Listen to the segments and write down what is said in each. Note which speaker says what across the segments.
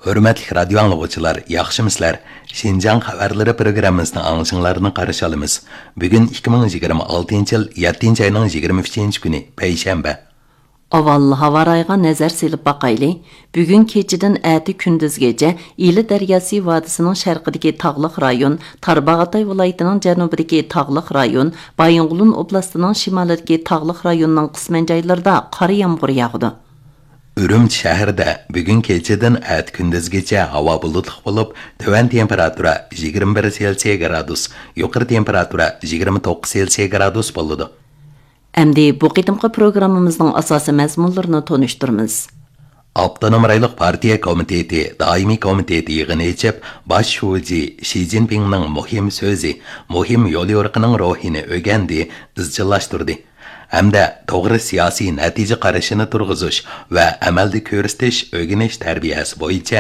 Speaker 1: Hürmetli radyo anlıqçılar, yaxşımıslar? Şinjan xabarları programımızın anlaşılmalarını qarşı alımız. Bugün 2026 yıl 7. ayının 23. günü, Peyşembe.
Speaker 2: Avallı havarayga nazar silip bakaylı. Bugün keçiden äti gündüzgece İli Deryası Vadisi'nin şarkıdaki tağlıq rayon, Tarbağatay vilayetinin janubidagi tağlıq rayon, Bayınğulun oblastının şimalidagi tağlıq rayonunun qismen joylarida qar yağmur yağdı.
Speaker 1: Ürümçi şəhərdə bugün keçədən ət gündüzgəcə hava bulutluq olub, tövən temperatura 21 Selsiya gradus, yuqarı temperatura 29 Selsiya gradus boludu.
Speaker 2: Əmdi bu qitimqi proqramımızın asası məzmunlarını tonuşturmuz.
Speaker 1: Avtonom Raylıq Partiya Komiteti, Daimi Komiteti yığını içib, baş şuci Xi Jinping'nin muhim sözü, muhim yol yorğunun ruhini ögəndi, izchillaştırdı. Hamda to'g'ri siyosiy natija qarashini turg'izish va amalda ko'rsatish o'rganish tarbiyasi bo'yicha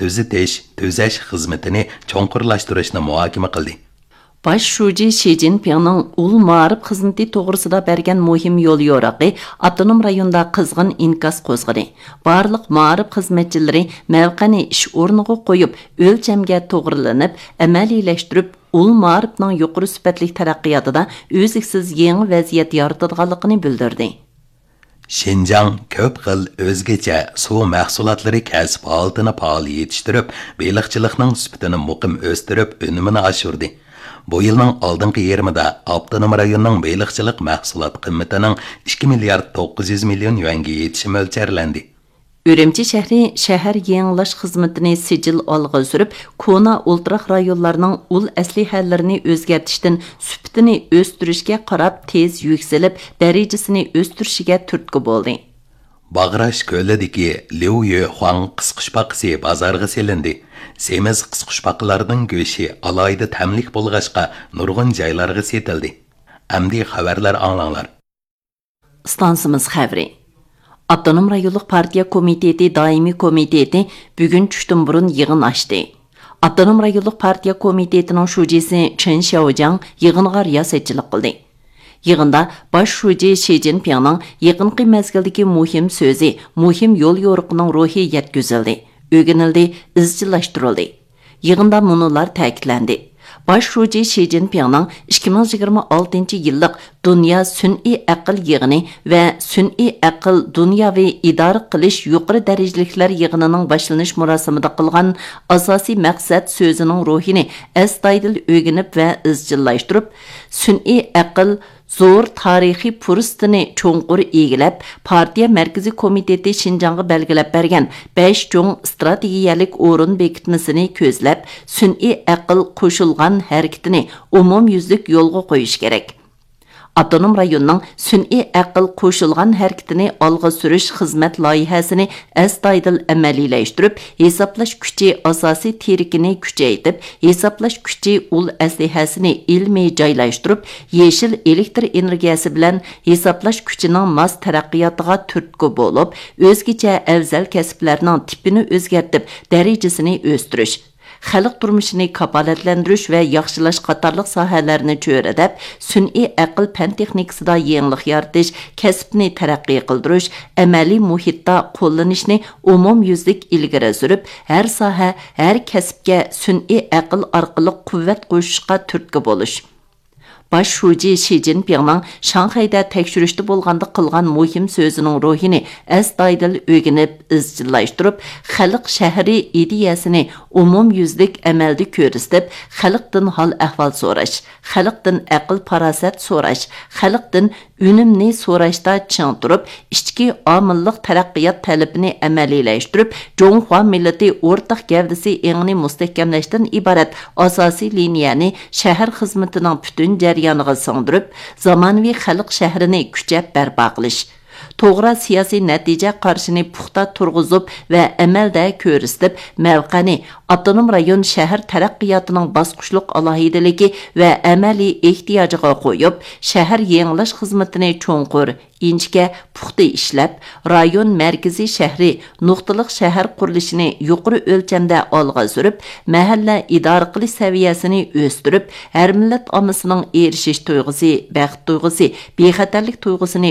Speaker 1: tuzash xizmatini cho'nqurlashtirishni muhokama qildi.
Speaker 2: Baş şuji Xi Jinping'ning ul ma'rif xizmati to'g'risida bergan muhim yo'l yo'rig'i avtonom rayonda qizg'in inkas qo'zg'adi. Barliq ma'rif xizmatchilari mavqani ish o'rniga qo'yib, o'lchamga to'g'rilanib, amaliylashtirib ul ma'rifning yuqori sifatli taraqqiyotida o'ziksiz yangi vaziyat yaratadiganligini bildirdi.
Speaker 1: Şinjan ko'p xil o'zgacha suv mahsulotlari kasb holatini faol yetishtirib, baliqchilikning sifatini muqim o'stirib, unumini oshirdi. Bu yılның aldınqı yarımida avtonom rayonning baliqchilik mahsulot qimmatining 2 milliard 900 million yuanga yetishi mo'ljallanadi.
Speaker 2: Ürümçi şəhri şəhər yenilaş xizmatini sicil alğa sürüb, kona ultraq rayonlarının ul əslihələrini özgərtişdən sübtini östürüşgə qarab tez yükselib, dərəcəsini östürüşgə türtkü boldu.
Speaker 1: Bağraş kölədəki Liu Yuhuang qısqışpaqısı bazarğa selindi. Semiz qısqışpaqlarının göşü alayda təmlik bolğaşqa nurgun jaylarga setildi. Əmdi xəbərlər anlanlar.
Speaker 2: Stansımız xəbri. Avtonom Rayonluq Partiya Komiteti Daimi Komiteti bugün düşdün burun yığın açdı. Avtonom Rayonluq Partiya Komitetinin şujisi Chen Xiaojang yığınğa riyasetçilik qildi. Yığında baş şuji Xi Jinping'nin yaqinqi mezgildagi muhim so'zi, muhim yo'l yo'riqining ruhi yetkazildi, o'rganildi, izchillashtirildi. Yığında munolar ta'kidlandi. Baş şuji Xi Jinping'nin 2026 yıllık Dünya Sün'i Aql yığını ve Sün'i Aql Dunyavi idare qilish yuqori darajaliklar yığınının başlanış murasimida qilgan asosiy maqsad so'zining ruhini astoydil o'rganib va izchillashtirib, Sün'i Aql zo'r tarixiy fursatini cho'nqur egilab, partiya markaziy komiteti Şinjanға belgilab bergan 5 cho'ng strategiyalik o'rin bekitmasini ko'zlab, sun'iy aql qo'shilgan harakatini umumyuzlik yo'lga qo'yish kerak. Avtonom rayonning sun'iy aql qo'shilgan harakatini olg'a surish xizmat loyihasini astoydil amaliylashtirib, hisoblash kuchi asosiy terikini kuchaytirib, hisoblash kuchi ul aslihasini ilmiy joylashtirib, yeshil elektr energiyasi bilan hisoblash kuchining mos taraqqiyotiga turtki bo'lib, o'zgacha afzal kasblarning tipini o'zgartib, darajasini o'stirish, xalq turmushini kapolatlantirish va yaxshilash qatorliq sohalarni cho'radab, sun'iy aql fan texnikasida yangilik yaratish, kasbni taraqqiy qildirish, amaliy muhitda qo'llanishni umumyuzlik ilgari surib, har soha, har kasbga sun'iy aql orqali quvvat qo'shishga turtki bo'lish. Baş şuji Xi Jinping'nin Şanxayda tekshirishda bo'lganda qilgan muhim so'zining ruhini astoydil o'rganib, izchillashtirib, xalq shahri ideyasini umumyuzlik amalda ko'rsatib, xalqdan hol ahvol so'rash, xalqdan aql farosat so'rash, xalqdan unumni so'rashda ching turib, ichki omillik taraqqiyot talabini amaliylashtirib, Jonghua millati o'rtaq gavdasi engini mustahkamlashdan iborat asosiy liniyani shahar xizmatining butun jarayoniga singdirib, zamonaviy xalq shahrini kuchab barpo qilish, to'g'ri siyosiy natija qarshini puxta turg'izib va amalda ko'rsatib, mavqani avtonom rayon shahar taraqqiyotining bosqichliq alohidaligi va amaliy ehtiyojiga qo'yib, shahar yangilash xizmatini cho'nqur, inchga puxta ishlab, rayon markaziy shahri nuqtaliq shahar qurilishini yuqori o'lchamda olg'a surib, mahalla idora qilish saviyasini o'stirib, har millat ommasining erishish tuyg'usi, baxt tuyg'usi, bexatarlik tuyg'usini